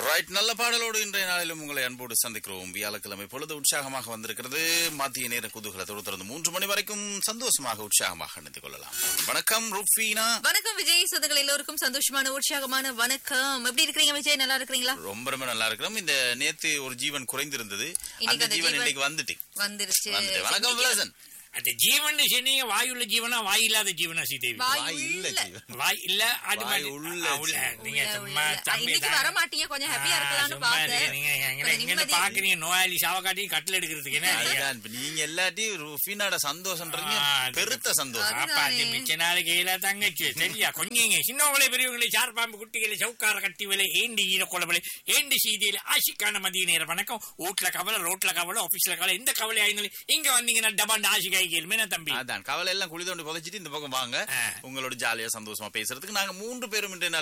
Right, நல்ல பாடலோடு இன்றைய நாளிலும் உங்களை அன்போடு சந்திக்கிறோம். வியாழக்கிழமை பொழுது உற்சாகமாக வந்திருக்கிறது. மத்திய நேர குதூகலத்தோடு தொடர்ந்து 3 மணி வரைக்கும் சந்தோஷமாக உற்சாகமாக இணைந்து கொள்ளலாம். வணக்கம் ரூஃபீனா. வணக்கம் விஜய். சொந்தங்கள் எல்லோருக்கும் சந்தோஷமான உற்சாகமான வணக்கம். எப்படி இருக்கிறீங்க விஜய்? நல்லா இருக்கிறீங்களா? ரொம்ப நல்லா இருக்கிறோம். இந்த நேத்து ஒரு ஜீவன் குறைந்திருந்தது, அந்த ஜீவன் இன்னைக்கு வந்துருச்சு. வணக்கம் விலாசன். அந்த ஜீவன் சொன்னீங்க, வாயுள்ள ஜீவனா வாய் இல்லாத ஜீவனா ஸ்ரீதேவி? வாய் இல்ல, அது நீங்க சும்மா வர மாட்டீங்க, கொஞ்சம் ஹாப்பியா இருக்கலாம்னு பார்த்தேன். பாக்குறீங்க நோயாளி சாவகாட்டி கட்டில் எடுக்கிறதுக்கு என்ன நீங்க எல்லாத்தையும் ரூஃபீனாட சந்தோஷம்ன்றீங்க, பெருத்த சந்தோஷம். அது மிச்ச நாளைக்கு கையில தங்கச்சு சரியா. கொஞ்சங்க சின்னவங்களே பெரியவங்களே சார்பாம்பு குட்டிகளை சவுக்கார கட்டி விலை ஏண்டி ஈரக்கொள்ளவில்லை ஏண்டி சீதையில ஆசிக்கான மதிய நேர வணக்கம். வீட்டுல கவலை, ரோட்ல கவலை, ஆபீஸ்ல கவலை, எந்த கவலை ஆயிருந்தாலும் இங்க வந்தீங்கன்னா டபாண்டு ஆசிக்கா தம்பி. அதான் கவலை எல்லாம் குழி தோண்டி புதைச்சிட்டு இந்த பக்கம் வாங்க, உங்களோட ஜாலியா சந்தோஷமா பேசுறதுக்கு நாங்க 3 பேரும்